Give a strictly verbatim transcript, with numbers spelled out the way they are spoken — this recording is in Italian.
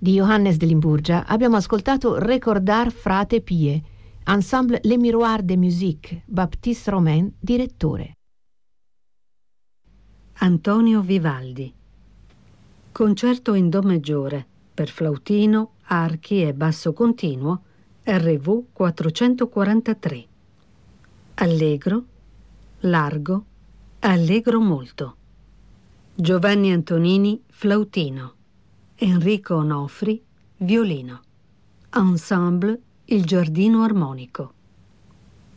Di Johannes de Limburgia abbiamo ascoltato Recordar Frate Pie, Ensemble Les Miroirs de Musique, Baptiste Romain, direttore. Antonio Vivaldi. Concerto in Do maggiore per flautino, archi e basso continuo, R V quattrocentoquarantatré. Allegro, largo, allegro molto. Giovanni Antonini, flautino. Enrico Onofri, violino. Ensemble Il Giardino Armonico.